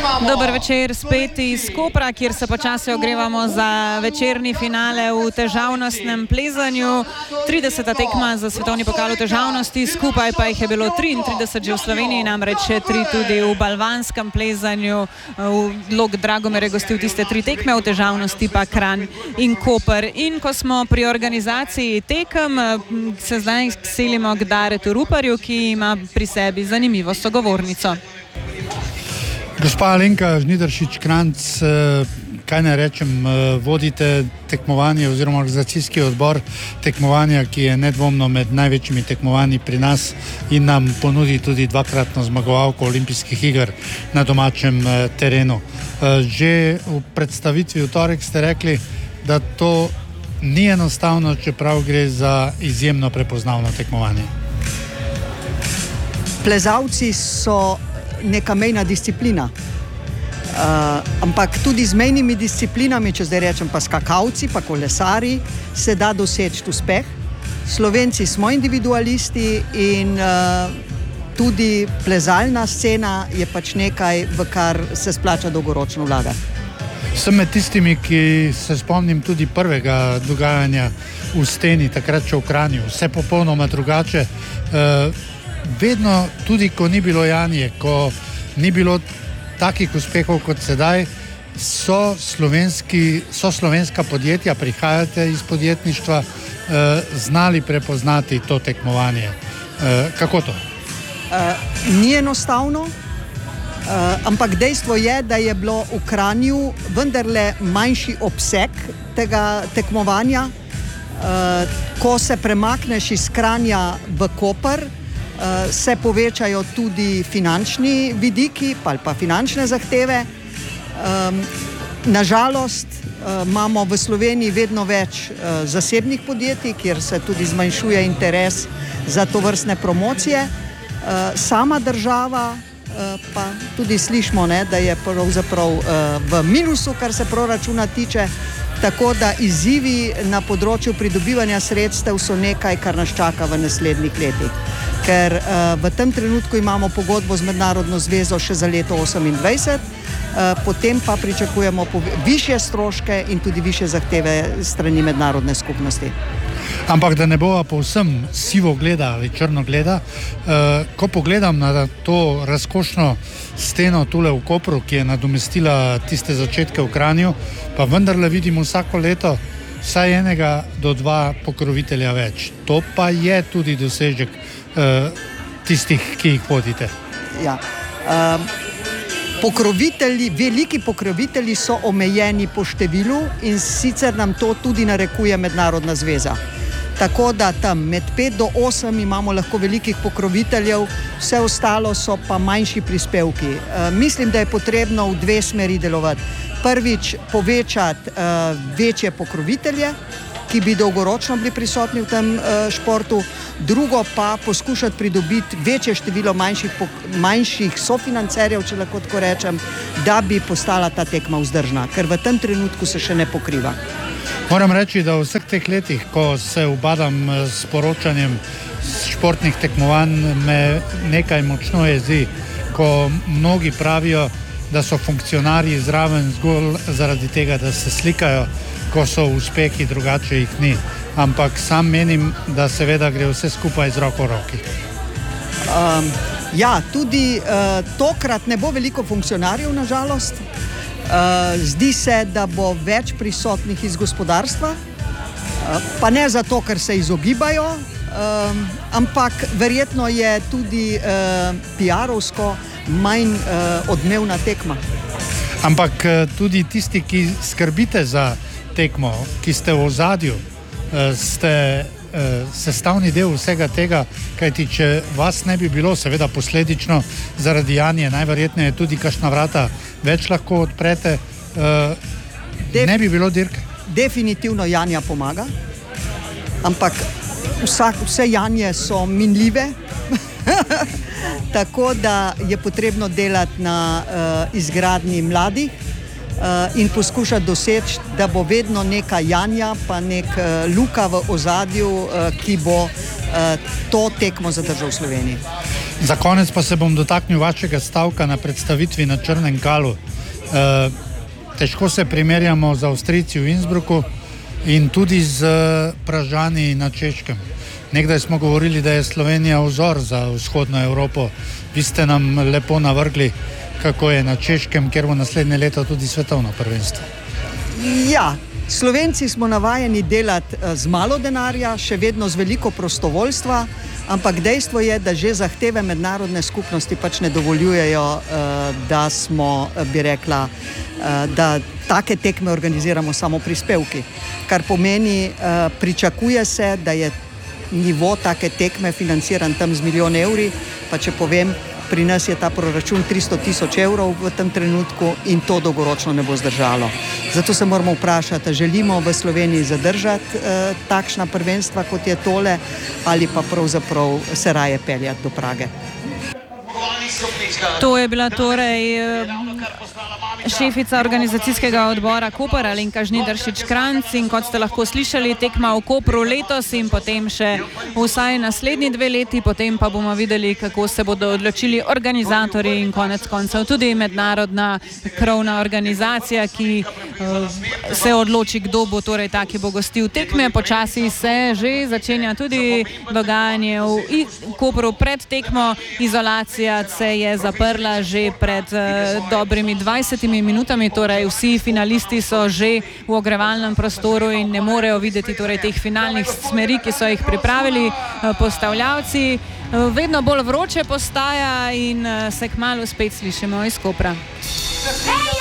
Dober večer spet iz Kopra, kjer se počasi ogrevamo za večerni finale v težavnostnem plezanju. 30. tekma za svetovni pokal v težavnosti, skupaj pa jih je bilo 33 že v Sloveniji, namreč 3 tudi v balvanskem plezanju. Lok Dragomir je gostil tiste 3 tekme, v težavnosti pa Kranj in Koper. In ko smo pri organizaciji tekem, se zdaj selimo k Daretu Ruparju, ki ima pri sebi zanimivo sogovornico. Gospa Alenka Žnidaršič-Kranjc, kaj naj rečem, vodite tekmovanje oziroma organizacijski odbor tekmovanja, ki je nedvomno med največjimi tekmovanji pri nas in nam ponudi tudi 2-kratno zmagovalko olimpijskih iger na domačem terenu. Že v predstavitvi v torek ste rekli, da to ni enostavno, čeprav gre za izjemno prepoznavno tekmovanje. Plezalci so neka mejna disciplina, ampak tudi z mejnimi disciplinami, če zdaj rečem, pa skakalci, pa kolesari, se da doseči uspeh. Slovenci smo individualisti in tudi plezalna scena je pač nekaj, v kar se splača dolgoročno vlagati. Sem med tistimi, ki se spomnim tudi prvega dogajanja v steni, takrat še v Kranju, vse popolnoma drugače. Vedno, tudi ko ni bilo Janje, ko ni bilo takih uspehov kot sedaj, so slovenska podjetja, prihajate iz podjetništva, znali prepoznati to tekmovanje. Kako to? Ni enostavno, ampak dejstvo je, da je bilo v Kranju vendarle manjši obseg tega tekmovanja. Ko se premakneš iz Kranja v Koper, se povečajo tudi finančni vidiki pa finančne zahteve. Nažalost imamo v Sloveniji vedno več zasebnih podjetij, kjer se tudi zmanjšuje interes za tovrstne promocije. Sama država pa tudi slišimo, da je pravzaprav v minusu, kar se proračuna tiče, tako da izzivi na področju pridobivanja sredstev so nekaj, kar nas čaka v naslednjih letih. Ker v tem trenutku imamo pogodbo z Mednarodno zvezo še za leto 2028, potem pa pričakujemo višje stroške in tudi višje zahteve strani mednarodne skupnosti. Ampak da ne bova povsem sivo gleda ali črno gleda, ko pogledam na to razkošno steno tule v Kopru, ki je nadomestila tiste začetke v Kranju, pa vendarle vidim vsako leto vsaj 1 do 2 pokrovitelja več. To pa je tudi dosežek tistih, ki jih vodite. Ja. Veliki pokrovitelji so omejeni po številu in sicer nam to tudi narekuje Mednarodna zveza. Tako da tam med 5 do 8 imamo lahko velikih pokroviteljev, vse ostalo so pa manjši prispevki. Mislim, da je potrebno v 2 smeri delovati. Prvič, povečati večje pokrovitelje, ki bi dolgoročno bili prisotni v tem športu, drugo pa poskušati pridobiti večje število manjših sofinancerjev, če lahko tako rečem, da bi postala ta tekma vzdržna, ker v tem trenutku se še ne pokriva. Moram reči, da v vseh teh letih, ko se ubadam s poročanjem športnih tekmovanj, me nekaj močno jezi, ko mnogi pravijo, da so funkcionarji zraven zgolj zaradi tega, da se slikajo, ko so uspehi, drugače jih ni. Ampak sam menim, da seveda gre vse skupaj z roko v roki. Ja, tudi tokrat ne bo veliko funkcionarjev, nažalost. Zdi se, da bo več prisotnih iz gospodarstva, pa ne zato, ker se izogibajo, ampak verjetno je tudi PR-ovsko manj odmevna tekma. Ampak tudi tisti, ki skrbite za tekmo, ki ste v ozadju, ste sestavni del vsega tega, kajti če vas ne bi bilo, seveda posledično zaradi Janje, najverjetneje tudi kakšna vrata več lahko odprete, ne bi bilo dirke. Definitivno Janja pomaga, ampak vse Janje so minljive, tako da je potrebno delati na izgradnji mladih in poskušati doseči, da bo vedno neka Janja pa nek Luka v ozadju, ki bo to tekmo zadržal v Sloveniji. Za konec pa se bom dotaknil vašega stavka na predstavitvi na Črnem Kalu. Težko se primerjamo z Avstrijci v Innsbrucku in tudi z Pražani na Češkem. Nekdaj smo govorili, da je Slovenija vzor za vzhodno Evropo. Vi ste nam lepo navrgli, kako je na Češkem, kjer bo naslednje leto tudi svetovno prvenstvo. Ja, Slovenci smo navajeni delati z malo denarja, še vedno z veliko prostovoljstva, ampak dejstvo je, da že zahteve mednarodne skupnosti pač ne dovoljujejo, da smo, bi rekla, da take tekme organiziramo samo prispevki. Kar pomeni, pričakuje se, da je nivo take tekme financiran tam z €1 milijon, pa če povem, pri nas je ta proračun 300 000 evrov v tem trenutku in to dolgoročno ne bo zdržalo. Zato se moramo vprašati, želimo v Sloveniji zadržati takšna prvenstva, kot je tole, ali pa pravzaprav se raje peljati do Prage. To je bila torej šefica organizacijskega odbora Koper Alenka Žnidaršič-Kranjc in kot ste lahko slišali, tekma v Kopru letos in potem še vsaj naslednji 2 leti, potem pa bomo videli, kako se bodo odločili organizatorji in konec koncev tudi mednarodna krovna organizacija, ki se odloči, kdo bo torej taki bo gostil tekme. Počasi se že začenja tudi dogajanje v Kopru pred tekmo. Izolacija se je zaprla že pred dobrimi 20 minutami, torej vsi finalisti so že v ogrevalnem prostoru in ne morejo videti torej teh finalnih smeri, ki so jih pripravili postavljavci. Vedno bolj vroče postaja in se kmalu spet slišimo iz Kopra.